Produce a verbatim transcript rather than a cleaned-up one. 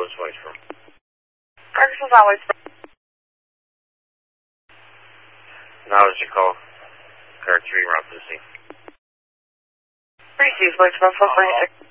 was Whitesboro. Ferguson's on Whitesboro. Now is your call. Car three, route to the scene. Receive Whitesboro, four forty-six.